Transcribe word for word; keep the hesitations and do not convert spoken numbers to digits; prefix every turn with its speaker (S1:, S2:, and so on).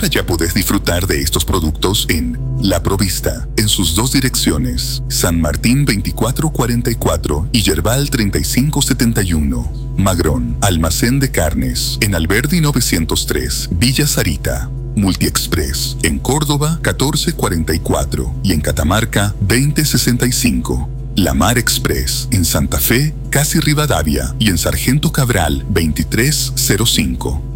S1: Ahora ya podés disfrutar de estos productos en La Provista, en sus dos direcciones, San Martín veinticuatro cuarenta y cuatro y Yerbal treinta y cinco setenta y uno. Magrón, almacén de carnes, en Alberdi novecientos tres, Villa Sarita. Multiexpress, en Córdoba catorce cuarenta y cuatro y en Catamarca veinte sesenta y cinco. La Mar Express, en Santa Fe, casi Rivadavia y en Sargento Cabral veintitrés cero cinco.